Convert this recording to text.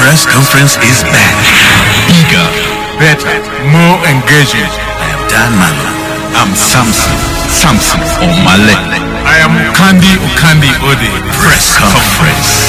press conference is back. Bigger, better, more engaging. I am Dan Manla. I'm Samson Omale. I am Kandi Ukandi Ode. Press conference.